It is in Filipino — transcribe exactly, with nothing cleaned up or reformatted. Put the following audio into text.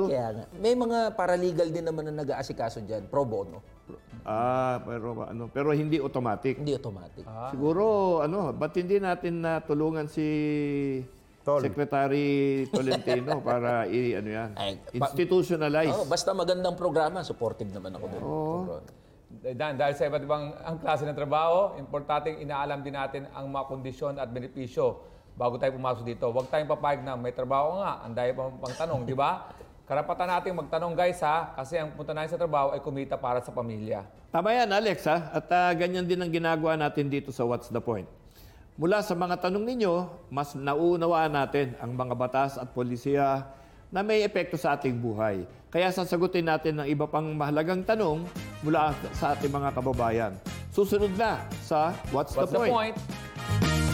ito. Kaya nga. May mga paralegal din naman na nag-aasikaso dyan, pro bono. Ah, pero ano, pero hindi automatic. Hindi automatic. Siguro, ano, ba't hindi natin natulungan si Tol. Secretary Tolentino para i, ano yan, Ay, pa- institutionalize. Oh, basta magandang programa, supportive naman ako doon. Dan, dahil sa iba't ibang ang klase ng trabaho, importanteng inaalam din natin ang mga kondisyon at benepisyo bago tayo pumasok dito. Huwag tayong papayag na may trabaho nga, ang dahil pang, pang tanong, di ba? Karapatan natin magtanong guys ha, kasi ang punta natin sa trabaho ay kumita para sa pamilya. Tama yan, Alex, ha? At ah, ganyan din ang ginagawa natin dito sa What's the Point. Mula sa mga tanong ninyo, mas nauunawaan natin ang mga batas at polisiya na may epekto sa ating buhay. Kaya sasagutin natin ng iba pang mahalagang tanong mula sa ating mga kababayan. Susunod na sa What's, What's the, the Point? point?